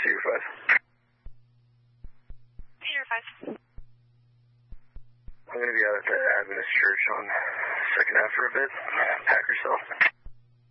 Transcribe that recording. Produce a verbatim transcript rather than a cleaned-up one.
Receiver five. Receiver five. I'm going to be out at the Adventist Church on second half for a bit. Pack yourself.